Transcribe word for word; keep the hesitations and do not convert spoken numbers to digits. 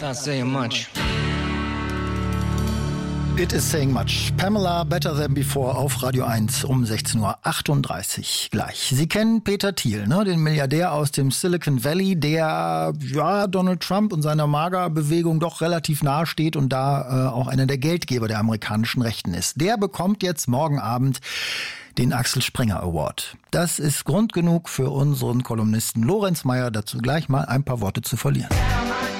It's not saying much. It is saying much. Pamela, Better Than Before auf Radio eins um sechzehn Uhr achtunddreißig gleich. Sie kennen Peter Thiel, ne? Den Milliardär aus dem Silicon Valley, der ja Donald Trump und seiner MAGA-Bewegung doch relativ nahe steht und da äh, auch einer der Geldgeber der amerikanischen Rechten ist. Der bekommt jetzt morgen Abend den Axel Springer Award. Das ist Grund genug für unseren Kolumnisten Lorenz Meyer, dazu gleich mal ein paar Worte zu verlieren.